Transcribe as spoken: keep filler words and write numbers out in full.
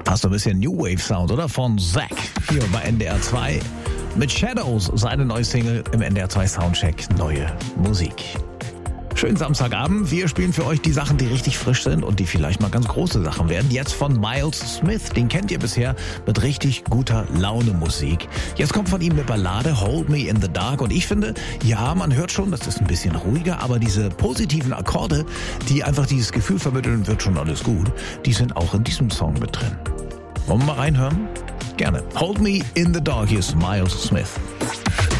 Passt so ein bisschen New Wave Sound, oder? Von Zack. Hier bei N D R zwei. Mit Shadows, seine neue Single im N D R zwei Soundcheck. Neue Musik. Schönen Samstagabend. Wir spielen für euch die Sachen, die richtig frisch sind und die vielleicht mal ganz große Sachen werden. Jetzt von Miles Smith. Den kennt ihr bisher mit richtig guter Laune Musik. Jetzt kommt von ihm eine Ballade, Hold Me in the Dark. Und ich finde, ja, man hört schon, das ist ein bisschen ruhiger, aber diese positiven Akkorde, die einfach dieses Gefühl vermitteln, wird schon alles gut, die sind auch in diesem Song mit drin. Wollen wir mal reinhören? Gerne. Hold Me in the Dark. Hier ist Miles Smith.